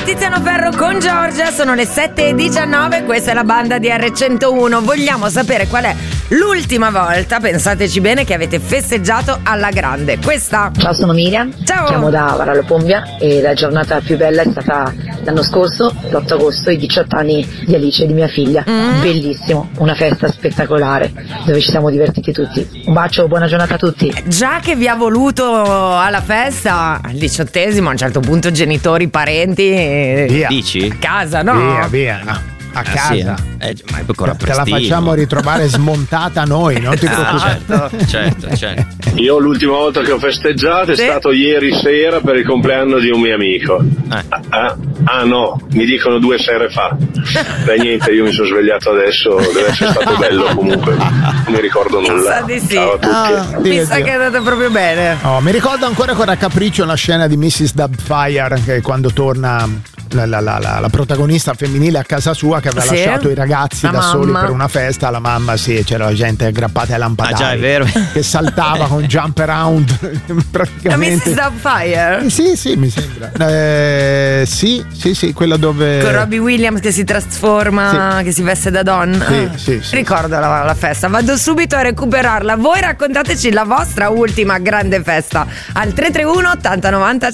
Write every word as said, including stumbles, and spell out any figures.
Tiziano Ferro con Giorgia, sono le sette e diciannove, questa è la banda di erre centouno. Vogliamo sapere qual è l'ultima volta, pensateci bene, che avete festeggiato alla grande. Questa. Ciao, sono Miriam. Ciao. Chiamo da Varallo Pombia e la giornata più bella è stata l'anno scorso, l'otto agosto, i diciotto anni di Alice, di mia figlia. Mm. Bellissimo, una festa spettacolare dove ci siamo divertiti tutti. Un bacio, buona giornata a tutti. Già che vi ha voluto alla festa, al diciottesimo, a un certo punto genitori, parenti, via. Dici? A casa, no? Via, via, no. A casa. Ah, sì, eh? Eh, ma è ancora te la facciamo ritrovare smontata noi, non ti preoccupare. Ah, certo, certo, certo. Io l'ultima volta che ho festeggiato è sì. stato ieri sera per il compleanno di un mio amico. Eh. Ah, ah no, mi dicono due sere fa. Beh, niente, io mi sono svegliato adesso, deve essere stato bello comunque, non mi ricordo nulla. Sa di sì. Ciao a tutti. Ah, Mi Dio, sa Dio. che è andata proprio bene. Oh, mi ricordo ancora con raccapriccio la scena di missus Doubtfire, che quando torna la, la, la, la, la protagonista femminile a casa sua, che aveva Sì. lasciato i ragazzi La da soli mamma. per una festa, la mamma sì, c'era la gente aggrappata ai lampadari. Ah, già, è vero. Che saltava con jump around La praticamente. missus Doubtfire? Eh, Sì, sì, mi sembra. Eh, sì, sì, sì, quello dove. Con Robbie Williams che si trasforma, Sì. che si veste da donna. Sì, Ah, sì, sì. Ricordo la, la festa, vado subito a recuperarla. Voi raccontateci la vostra ultima grande festa al tre tre uno ottanta novanta